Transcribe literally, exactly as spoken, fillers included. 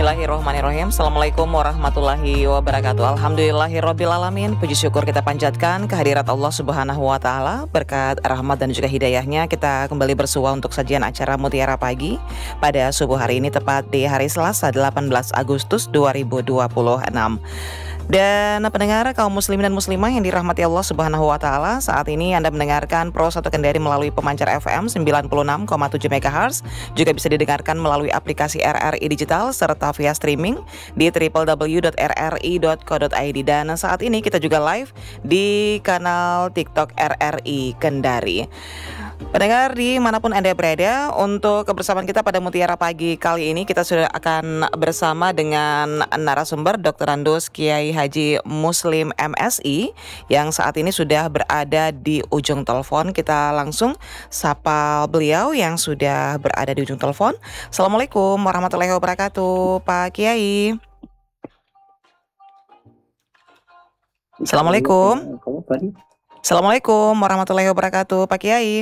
Bismillahirrahmanirrahim. Assalamualaikum warahmatullahi wabarakatuh. Alhamdulillahirrabbilalamin. Puji syukur kita panjatkan kehadirat Allah subhanahu wa ta'ala. Berkat rahmat dan juga hidayahnya kita kembali bersua untuk sajian acara Mutiara Pagi pada subuh hari ini, tepat di hari Selasa delapan belas Agustus dua ribu dua puluh enam. Dan pendengar kaum muslimin dan muslimah yang dirahmati Allah subhanahu wa ta'ala, saat ini Anda mendengarkan Pro satu Kendari melalui pemancar F M sembilan puluh enam koma tujuh megahertz. Juga bisa didengarkan melalui aplikasi R R I Digital serta via streaming di w w w dot r r i dot co dot i d. Dan saat ini kita juga live di kanal TikTok R R I Kendari. Pendengar dimanapun Anda berada, untuk kebersamaan kita pada Mutiara Pagi kali ini kita sudah akan bersama dengan narasumber Doktor Andus Kiai Haji Muslim M Si yang saat ini sudah berada di ujung telepon. Kita langsung sapa beliau yang sudah berada di ujung telepon. Assalamualaikum warahmatullahi wabarakatuh, Pak Kiai. Assalamualaikum. Assalamualaikum warahmatullahi wabarakatuh, Pak Kiai.